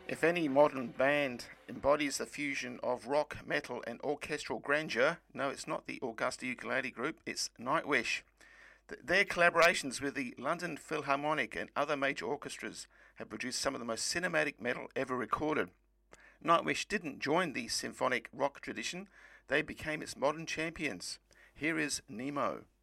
If any modern band embodies the fusion of rock, metal, and orchestral grandeur, no, it's not the Augusta Ukulele Group, it's Nightwish. Their collaborations with the London Philharmonic and other major orchestras have produced some of the most cinematic metal ever recorded. Nightwish didn't join the symphonic rock tradition, they became its modern champions. Here is Nemo.